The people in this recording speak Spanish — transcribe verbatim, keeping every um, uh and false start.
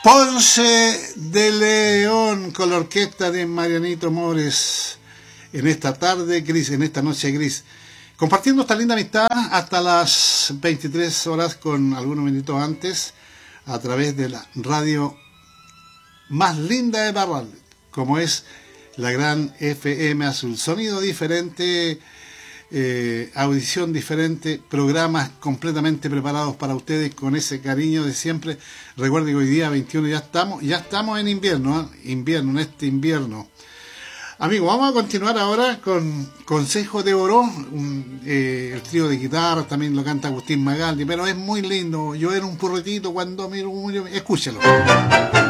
Ponce de León con la orquesta de Marianito Mores en esta tarde gris, en esta noche gris, compartiendo esta linda amistad hasta las veintitrés horas con algunos minutos antes a través de la radio más linda de Parral, como es la gran F M Azul. Sonido diferente, eh, audición diferente, programas completamente preparados para ustedes con ese cariño de siempre. Recuerden que hoy día veintiuno ya estamos, ya estamos en invierno, ¿eh? invierno, en este invierno. Amigos, vamos a continuar ahora con Consejo de Oro, un, eh, el trío de guitarra, también lo canta Agustín Magaldi, pero es muy lindo. Yo era un purretito cuando miro, escúchalo.